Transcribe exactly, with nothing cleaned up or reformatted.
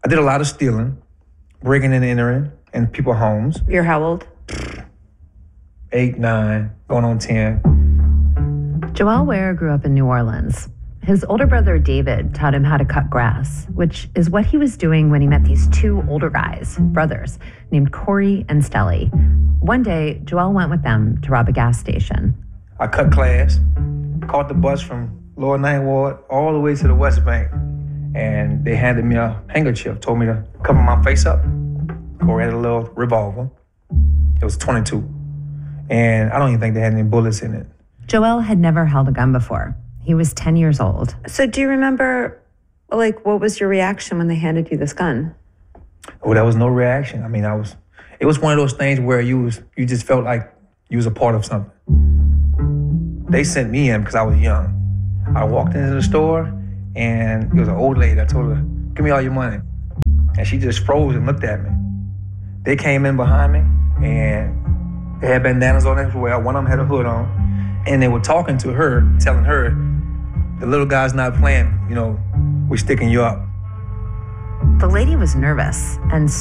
I did a lot of stealing, breaking and entering in people's homes. You're how old? Eight, nine, going on ten. Joel Ware grew up in New Orleans. His older brother David taught him how to cut grass, which is what he was doing when he met these two older guys, brothers, named Corey and Stelly. One day, Joel went with them to rob a gas station. I cut class, caught the bus from Lower Ninth Ward all the way to the West Bank, and they handed me a handkerchief, told me to cover my face up. Corey had a little revolver. It was twenty-two, and I don't even think they had any bullets in it. Joel had never held a gun before. He was ten years old. So do you remember, like, what was your reaction when they handed you this gun? Oh, there was no reaction. I mean, I was, it was one of those things where you was, you just felt like you was a part of something. They sent me in because I was young. I walked into the store, and it was an old lady. I told her, give me all your money. And she just froze and looked at me. They came in behind me, and they had bandanas on everywhere. One of them had a hood on. And they were talking to her, telling her, the little guy's not playing, you know, we're sticking you up. The lady was nervous and